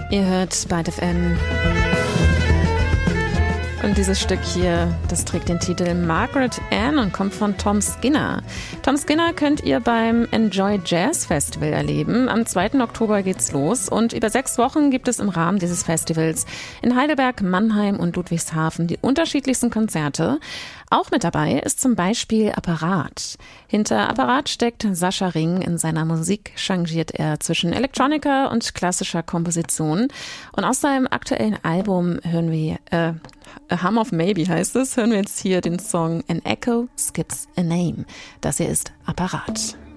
Ihr hört Byte FM. Und dieses Stück hier, das trägt den Titel Margaret Ann und kommt von Tom Skinner. Tom Skinner könnt ihr beim Enjoy Jazz Festival erleben. Am 2. Oktober geht's los und über 6 Wochen gibt es im Rahmen dieses Festivals in Heidelberg, Mannheim und Ludwigshafen die unterschiedlichsten Konzerte. Auch mit dabei ist zum Beispiel Apparat. Hinter Apparat steckt Sascha Ring. In seiner Musik changiert er zwischen Elektronika und klassischer Komposition. Und aus seinem aktuellen Album hören wir, A Hum of Maybe heißt es, hören wir jetzt hier den Song An Echo Skips a Name. Das hier ist Apparat.